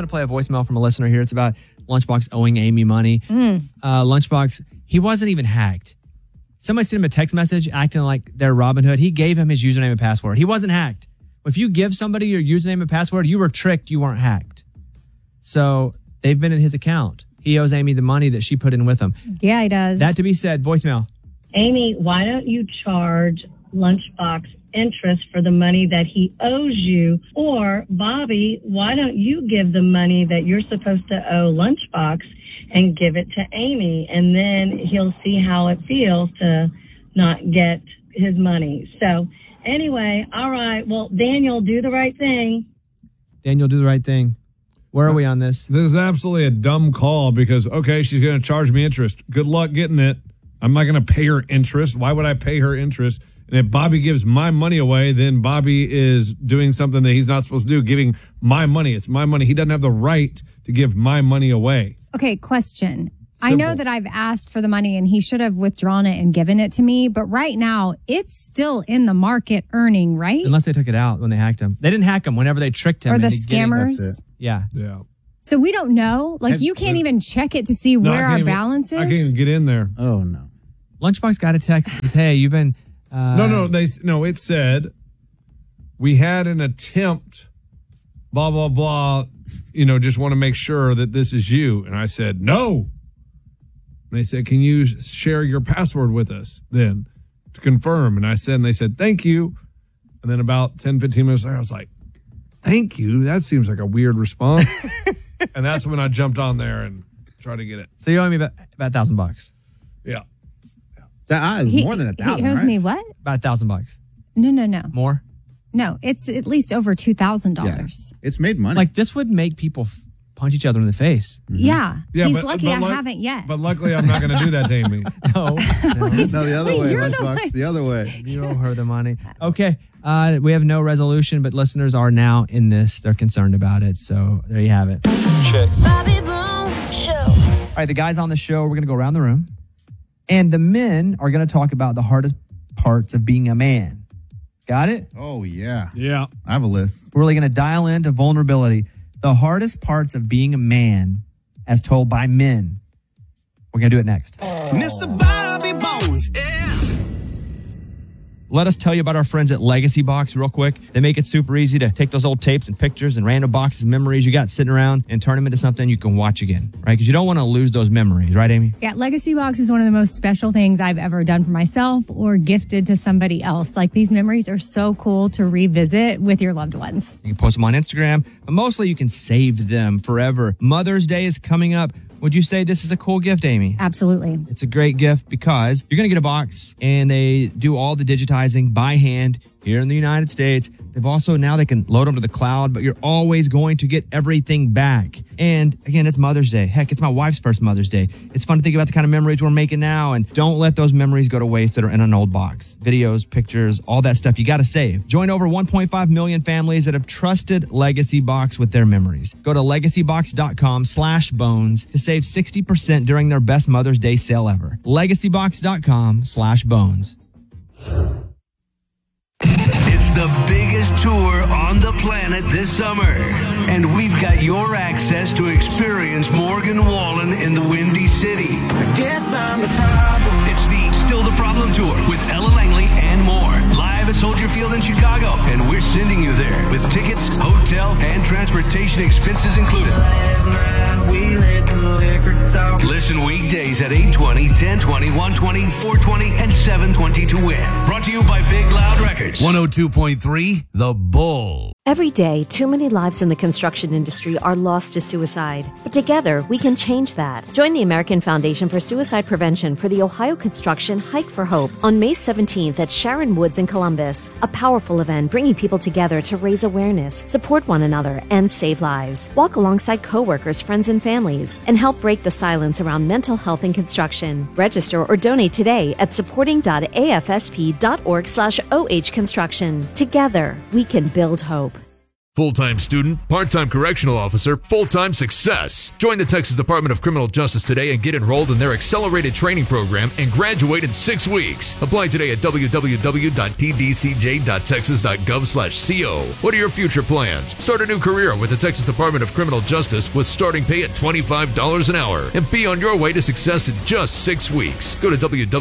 going to play a voicemail from a listener here. It's about Lunchbox owing Amy money. Lunchbox, he wasn't even hacked. Somebody sent him a text message acting like they're Robin Hood. He gave him his username and password. He wasn't hacked. If you give somebody your username and password, you were tricked. You weren't hacked. So they've been in his account. He owes Amy the money that she put in with him. Yeah, he does. That to be said, voicemail. Amy, why don't you charge Lunchbox interest for the money that he owes you? Or, Bobby, why don't you give the money that you're supposed to owe Lunchbox and give it to Amy? And then he'll see how it feels to not get his money. So, anyway, all right. Well, Daniel, do the right thing. Daniel, do the right thing. Where are we on this? This is absolutely a dumb call because, okay, she's going to charge me interest. Good luck getting it. I'm not going to pay her interest. Why would I pay her interest? And if Bobby gives my money away, then Bobby is doing something that he's not supposed to do, giving my money. It's my money. He doesn't have the right to give my money away. Okay, question. I Simple. know that I've asked for the money and he should have withdrawn it and given it to me, but right now it's still in the market earning, right? Unless they took it out when they hacked him. They didn't hack him whenever they tricked him. Or the into getting- scammers. That's it. Yeah. So we don't know. Like you can't even check it to see where our balance is. I can't even get in there. Oh, no. Lunchbox got a text that says, hey, you've been... No, it said, we had an attempt, blah, blah, blah, just want to make sure that this is you. And I said, no. And they said, can you share your password with us then to confirm? And they said, thank you. And then about 10, 15 minutes later, I was like, thank you? That seems like a weird response. And that's when I jumped on there and tried to get it. So you owe me about $1,000. Yeah. That is more than 1,000, He owes right? me what? About $1,000. No. More? No, it's at least over $2,000. Yeah. It's made money. Like, this would make people punch each other in the face. Yeah. Yeah, He's but- lucky but I like- haven't yet. But luckily, I'm not going to do that to Amy. No. No, the other Wait, way, you're the Lunchbox. one- The other way. You owe her the money. Okay. We have no resolution, but listeners are now in this. They're concerned about it. So there you have it. All right, the guys on the show, we're going to go around the room. And the men are going to talk about the hardest parts of being a man. Got it? Oh, yeah. Yeah. I have a list. We're really going to dial into vulnerability. The hardest parts of being a man as told by men. We're going to do it next. Mr. Bobby Bones. Let us tell you about our friends at Legacy Box real quick. They make it super easy to take those old tapes and pictures and random boxes of memories you got sitting around and turn them into something you can watch again, right? Because you don't want to lose those memories, right, Amy? Yeah, Legacy Box is one of the most special things I've ever done for myself or gifted to somebody else. Like, these memories are so cool to revisit with your loved ones. You can post them on Instagram, but mostly you can save them forever. Mother's Day is coming up. Would you say this is a cool gift, Amy? Absolutely. It's a great gift because you're going to get a box and they do all the digitizing by hand here in the United States. They've also now they can load them to the cloud, but you're always going to get everything back. And again, it's Mother's Day. Heck, it's my wife's first Mother's Day. It's fun to think about the kind of memories we're making now, and don't let those memories go to waste that are in an old box. Videos, pictures, all that stuff you got to save. Join over 1.5 million families that have trusted Legacy Box with their memories. Go to legacybox.com/bones to save 60% during their best Mother's Day sale ever. legacybox.com/bones. It's the biggest tour on the planet this summer, and we've got your access to experience Morgan Wallen in the Windy City. I guess I'm the problem. It's the Still the Problem Tour with Ella Langley and more, live at Soldier Field in Chicago, and we're sending you there with tickets, hotel, and transportation expenses included. Listen weekdays at 8:20, 10:20, 1:20, 4:20, and 7:20 to win. Brought to you by Big Loud Records. 102.3 The Bull. Every day, too many lives in the construction industry are lost to suicide. But together, we can change that. Join the American Foundation for Suicide Prevention for the Ohio Construction Hike for Hope on May 17th at Sharon Woods in Columbus. A powerful event bringing people together to raise awareness, support one another, and save lives. Walk alongside coworkers, friends, and families, and help break the silence around mental health in construction. Register or donate today at supporting.afsp.org/ohconstruction. Together, we can build hope. Full-time student, part-time correctional officer, full-time success. Join the Texas Department of Criminal Justice today and get enrolled in their accelerated training program and graduate in 6 weeks. Apply today at www.tdcj.texas.gov/co. What are your future plans? Start a new career with the Texas Department of Criminal Justice with starting pay at $25 an hour and be on your way to success in just 6 weeks. Go to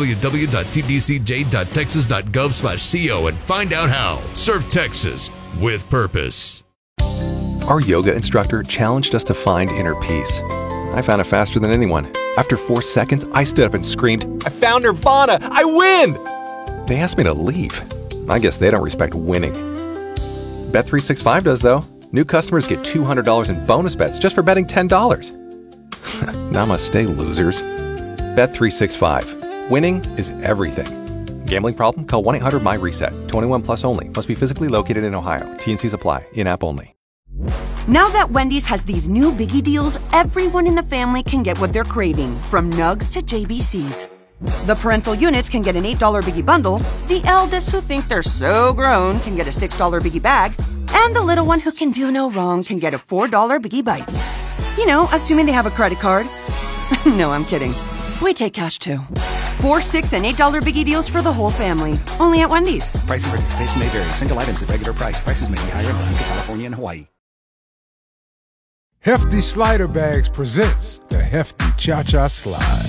www.tdcj.texas.gov/co and find out how. Serve Texas with purpose. Our yoga instructor challenged us to find inner peace. I found it faster than anyone. After 4 seconds, I stood up and screamed, "I found Nirvana! I win!" They asked me to leave. I guess they don't respect winning. Bet365 does, though. New customers get $200 in bonus bets just for betting $10. Namaste, losers. Bet365. Winning is everything. Gambling problem? Call 1-800-MY-RESET. 21 plus only. Must be physically located in Ohio. T&Cs apply. In-app only. Now that Wendy's has these new biggie deals, everyone in the family can get what they're craving, from nugs to JBCs. The parental units can get an $8 biggie bundle, the eldest who think they're so grown can get a $6 biggie bag, and the little one who can do no wrong can get a $4 biggie bites. You know, assuming they have a credit card. No, I'm kidding. We take cash too. 4, $6, and $8 biggie deals for the whole family. Only at Wendy's. Price and participation may vary. Single items at regular price. Prices may be higher in Alaska, California, and Hawaii. Hefty Slider Bags presents the Hefty Cha-Cha Slide.